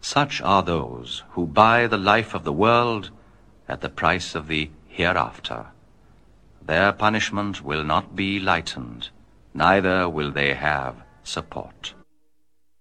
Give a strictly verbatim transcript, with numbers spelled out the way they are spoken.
Such are those who buy the life of the world at the price of the hereafter. Their punishment will not be lightened, neither will they have support.